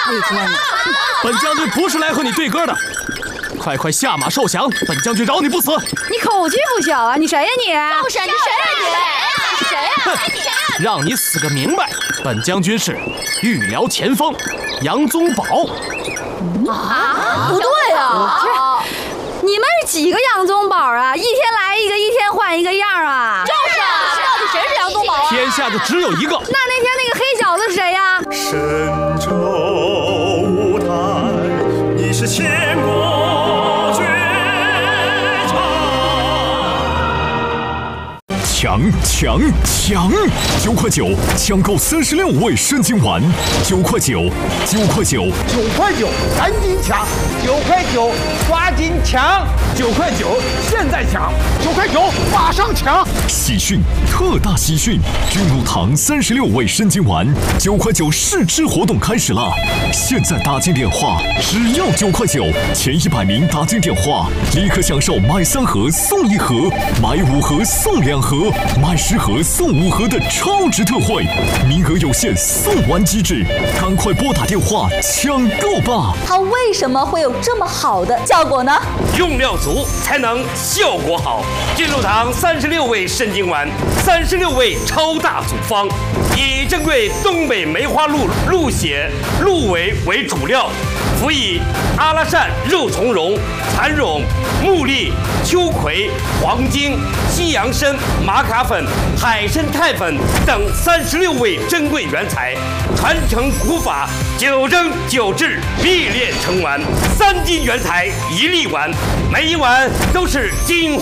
对歌呢？ 本将军不是来和你对歌的，快下马受降，本将军饶你不死。 你口气不小啊！你谁呀你？ 就是你谁呀你？你谁呀？ 让你死个明白！本将军是御辽前锋杨宗保。 不对啊！你们是几个杨宗保啊？一天来一个，一天换一个样啊！ 就是啊，到底谁是杨宗保啊？ 天下就只有一个。 那天那个黑小子是谁呀？ 神州舞台，你是千古绝唱。强！9块9，抢购36味生津丸，9块9， 赶紧抢！9块9，抓紧抢！9块9，现在抢！9块9，马上抢！ 喜讯，特大喜讯！君禄堂36味生津丸，9块9试吃活动开始了！现在打进电话，只要9块9，前100名打进电话，立刻享受买3盒送1盒，买5盒送2盒，买10盒送5盒的超值特惠，名额有限，送完即止，赶快拨打电话抢购吧！ 它为什么会有这么好的效果呢？ 用料足才能效果好。君禄堂36味生津丸，36味超大组方，以珍贵东北梅花鹿血、鹿尾为主料，辅以阿拉善肉苁蓉、蚕蓉、木栗、秋葵、黄精、西洋参、玛卡粉、海参肽粉等36味珍贵原材，传承古法，9蒸9制，必炼成丸，3斤原材1粒丸，每一丸都是精华。